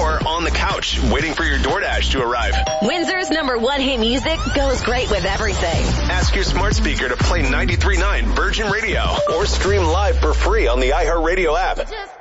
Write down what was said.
or on the couch waiting for your DoorDash to arrive. Windsor's #1 hit music goes great with everything. Ask your smart speaker to play 93.9 Virgin Radio or stream live for free on the iHeartRadio app.